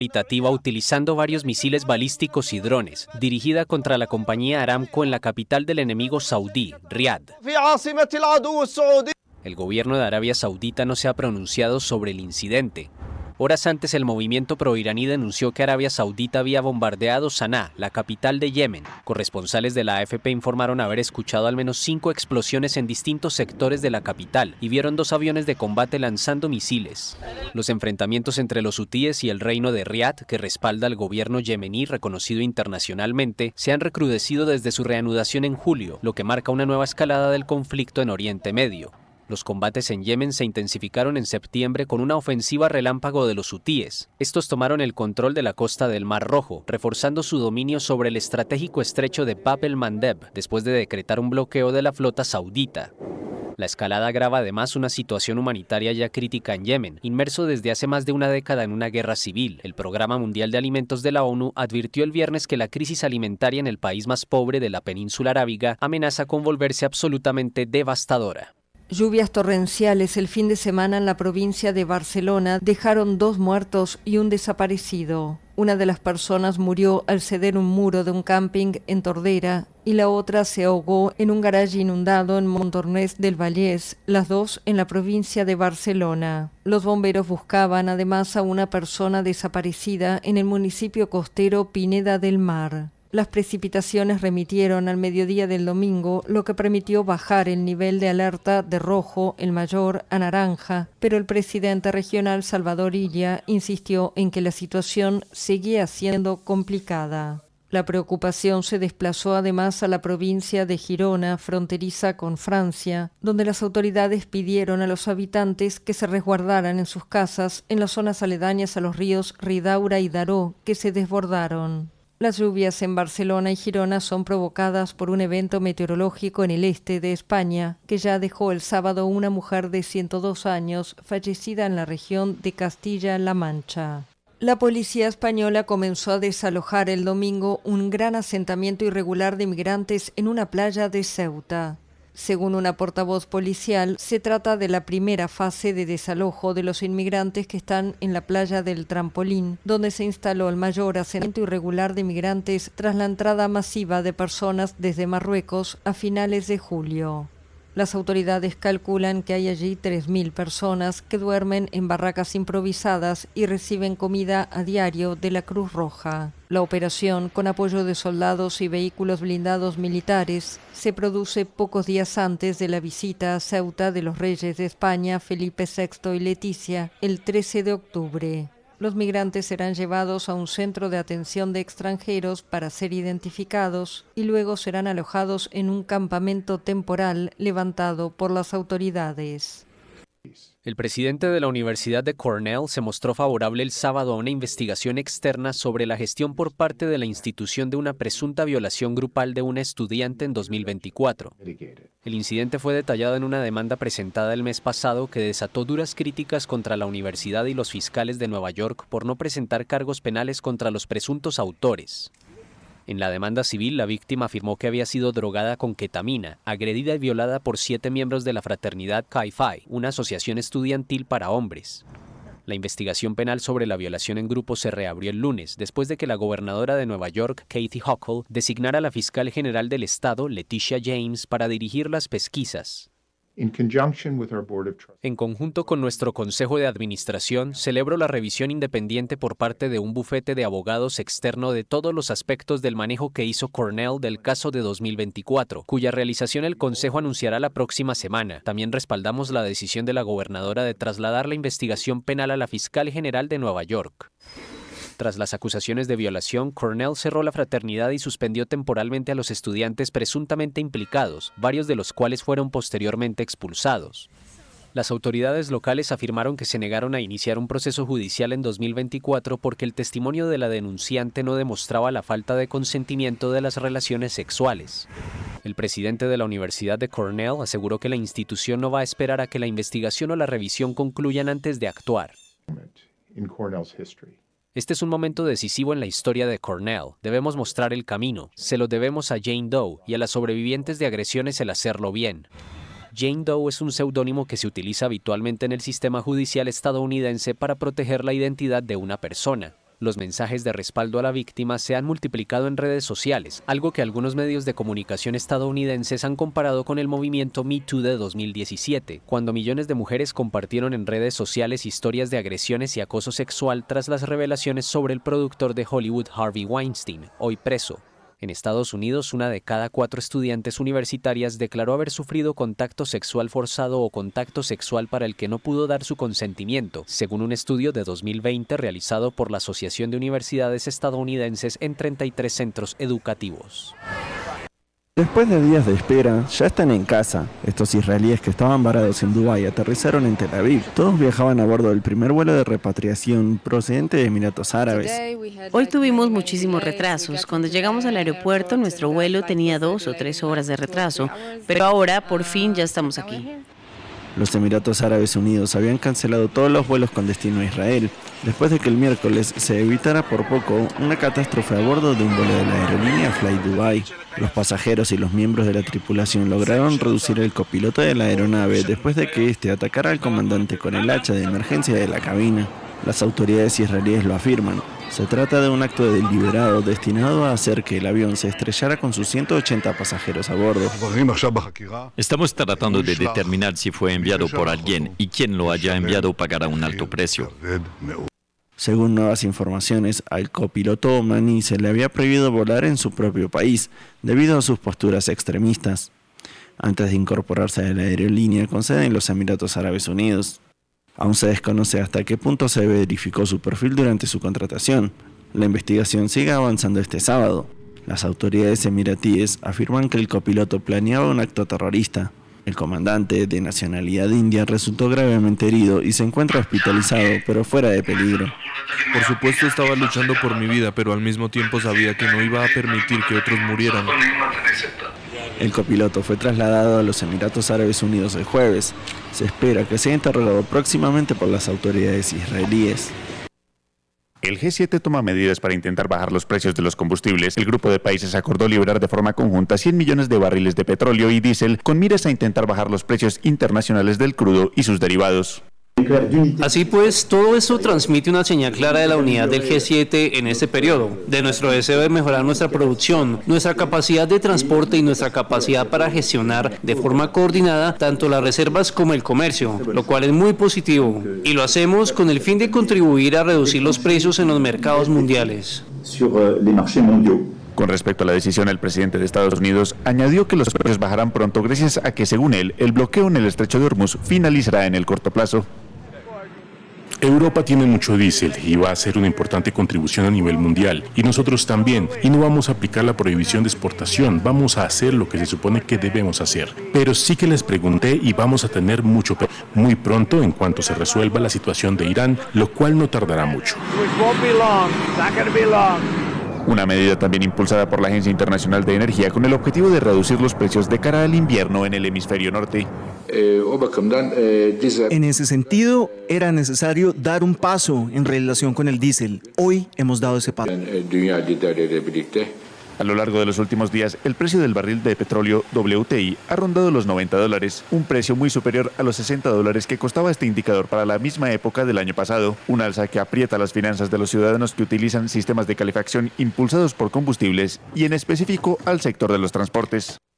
Cualitativa utilizando varios misiles balísticos y drones, dirigida contra la compañía Aramco en la capital del enemigo saudí, Riad. El gobierno de Arabia Saudita no se ha pronunciado sobre el incidente. Horas antes, el movimiento proiraní denunció que Arabia Saudita había bombardeado Saná, la capital de Yemen. Corresponsales de la AFP informaron haber escuchado al menos 5 explosiones en distintos sectores de la capital y vieron 2 aviones de combate lanzando misiles. Los enfrentamientos entre los hutíes y el reino de Riad, que respalda al gobierno yemení reconocido internacionalmente, se han recrudecido desde su reanudación en julio, lo que marca una nueva escalada del conflicto en Oriente Medio. Los combates en Yemen se intensificaron en septiembre con una ofensiva relámpago de los hutíes. Estos tomaron el control de la costa del Mar Rojo, reforzando su dominio sobre el estratégico estrecho de Bab el-Mandeb, después de decretar un bloqueo de la flota saudita. La escalada agrava además una situación humanitaria ya crítica en Yemen, inmerso desde hace más de una década en una guerra civil. El Programa Mundial de Alimentos de la ONU advirtió el viernes que la crisis alimentaria en el país más pobre de la península arábiga amenaza con volverse absolutamente devastadora. Lluvias torrenciales el fin de semana en la provincia de Barcelona dejaron 2 muertos y un desaparecido. Una de las personas murió al ceder un muro de un camping en Tordera y la otra se ahogó en un garaje inundado en Montornès del Vallès, las 2 en la provincia de Barcelona. Los bomberos buscaban además a una persona desaparecida en el municipio costero Pineda del Mar. Las precipitaciones remitieron al mediodía del domingo, lo que permitió bajar el nivel de alerta de rojo, el mayor, a naranja, pero el presidente regional Salvador Illa insistió en que la situación seguía siendo complicada. La preocupación se desplazó además a la provincia de Girona, fronteriza con Francia, donde las autoridades pidieron a los habitantes que se resguardaran en sus casas en las zonas aledañas a los ríos Ridaura y Daró, que se desbordaron. Las lluvias en Barcelona y Girona son provocadas por un evento meteorológico en el este de España, que ya dejó el sábado una mujer de 102 años fallecida en la región de Castilla-La Mancha. La policía española comenzó a desalojar el domingo un gran asentamiento irregular de inmigrantes en una playa de Ceuta. Según una portavoz policial, se trata de la primera fase de desalojo de los inmigrantes que están en la playa del Trampolín, donde se instaló el mayor asentamiento irregular de inmigrantes tras la entrada masiva de personas desde Marruecos a finales de julio. Las autoridades calculan que hay allí 3.000 personas que duermen en barracas improvisadas y reciben comida a diario de la Cruz Roja. La operación, con apoyo de soldados y vehículos blindados militares, se produce pocos días antes de la visita a Ceuta de los reyes de España, Felipe VI y Leticia, el 13 de octubre. Los migrantes serán llevados a un centro de atención de extranjeros para ser identificados y luego serán alojados en un campamento temporal levantado por las autoridades. El presidente de la Universidad de Cornell se mostró favorable el sábado a una investigación externa sobre la gestión por parte de la institución de una presunta violación grupal de una estudiante en 2024. El incidente fue detallado en una demanda presentada el mes pasado que desató duras críticas contra la universidad y los fiscales de Nueva York por no presentar cargos penales contra los presuntos autores. En la demanda civil, la víctima afirmó que había sido drogada con ketamina, agredida y violada por 7 miembros de la fraternidad Chi Phi, una asociación estudiantil para hombres. La investigación penal sobre la violación en grupo se reabrió el lunes, después de que la gobernadora de Nueva York, Kathy Hochul, designara a la fiscal general del estado, Leticia James, para dirigir las pesquisas. En conjunto con nuestro Consejo de Administración, celebro la revisión independiente por parte de un bufete de abogados externo de todos los aspectos del manejo que hizo Cornell del caso de 2024, cuya realización el Consejo anunciará la próxima semana. También respaldamos la decisión de la gobernadora de trasladar la investigación penal a la fiscal general de Nueva York. Tras las acusaciones de violación, Cornell cerró la fraternidad y suspendió temporalmente a los estudiantes presuntamente implicados, varios de los cuales fueron posteriormente expulsados. Las autoridades locales afirmaron que se negaron a iniciar un proceso judicial en 2024 porque el testimonio de la denunciante no demostraba la falta de consentimiento de las relaciones sexuales. El presidente de la Universidad de Cornell aseguró que la institución no va a esperar a que la investigación o la revisión concluyan antes de actuar. Este es un momento decisivo en la historia de Cornell. Debemos mostrar el camino. Se lo debemos a Jane Doe y a las sobrevivientes de agresiones el hacerlo bien. Jane Doe es un seudónimo que se utiliza habitualmente en el sistema judicial estadounidense para proteger la identidad de una persona. Los mensajes de respaldo a la víctima se han multiplicado en redes sociales, algo que algunos medios de comunicación estadounidenses han comparado con el movimiento Me Too de 2017, cuando millones de mujeres compartieron en redes sociales historias de agresiones y acoso sexual tras las revelaciones sobre el productor de Hollywood Harvey Weinstein, hoy preso. En Estados Unidos, 1 de cada 4 estudiantes universitarias declaró haber sufrido contacto sexual forzado o contacto sexual para el que no pudo dar su consentimiento, según un estudio de 2020 realizado por la Asociación de Universidades Estadounidenses en 33 centros educativos. Después de días de espera, ya están en casa. Estos israelíes que estaban varados en Dubái aterrizaron en Tel Aviv. Todos viajaban a bordo del primer vuelo de repatriación procedente de Emiratos Árabes. Hoy tuvimos muchísimos retrasos. Cuando llegamos al aeropuerto, nuestro vuelo tenía 2 o 3 horas de retraso, pero ahora, por fin, ya estamos aquí. Los Emiratos Árabes Unidos habían cancelado todos los vuelos con destino a Israel, después de que el miércoles se evitara por poco una catástrofe a bordo de un vuelo de la aerolínea Fly Dubai. Los pasajeros y los miembros de la tripulación lograron reducir el copiloto de la aeronave después de que éste atacara al comandante con el hacha de emergencia de la cabina. Las autoridades israelíes lo afirman. Se trata de un acto deliberado destinado a hacer que el avión se estrellara con sus 180 pasajeros a bordo. Estamos tratando de determinar si fue enviado por alguien y quien lo haya enviado pagará un alto precio. Según nuevas informaciones, al copiloto omaní se le había prohibido volar en su propio país debido a sus posturas extremistas, antes de incorporarse a la aerolínea con sede en los Emiratos Árabes Unidos. Aún se desconoce hasta qué punto se verificó su perfil durante su contratación. La investigación sigue avanzando este sábado. Las autoridades emiratíes afirman que el copiloto planeaba un acto terrorista. El comandante, de nacionalidad india, resultó gravemente herido y se encuentra hospitalizado, pero fuera de peligro. Por supuesto estaba luchando por mi vida, pero al mismo tiempo sabía que no iba a permitir que otros murieran. El copiloto fue trasladado a los Emiratos Árabes Unidos el jueves. Se espera que sea interrogado próximamente por las autoridades israelíes. El G7 toma medidas para intentar bajar los precios de los combustibles. El grupo de países acordó liberar de forma conjunta 100 millones de barriles de petróleo y diésel con miras a intentar bajar los precios internacionales del crudo y sus derivados. Así pues, todo eso transmite una señal clara de la unidad del G7 en este periodo, de nuestro deseo de mejorar nuestra producción, nuestra capacidad de transporte y nuestra capacidad para gestionar de forma coordinada tanto las reservas como el comercio, lo cual es muy positivo, y lo hacemos con el fin de contribuir a reducir los precios en los mercados mundiales. Con respecto a la decisión, el presidente de Estados Unidos añadió que los precios bajarán pronto gracias a que, según él, el bloqueo en el estrecho de Hormuz finalizará en el corto plazo. Europa tiene mucho diésel y va a hacer una importante contribución a nivel mundial, y nosotros también, y no vamos a aplicar la prohibición de exportación, vamos a hacer lo que se supone que debemos hacer. Pero sí que les pregunté y vamos a tener mucho muy pronto en cuanto se resuelva la situación de Irán, lo cual no tardará mucho. Una medida también impulsada por la Agencia Internacional de Energía con el objetivo de reducir los precios de cara al invierno en el hemisferio norte. En ese sentido, era necesario dar un paso en relación con el diésel. Hoy hemos dado ese paso. A lo largo de los últimos días, el precio del barril de petróleo WTI ha rondado los $90, un precio muy superior a los $60 que costaba este indicador para la misma época del año pasado, un alza que aprieta las finanzas de los ciudadanos que utilizan sistemas de calefacción impulsados por combustibles y en específico al sector de los transportes.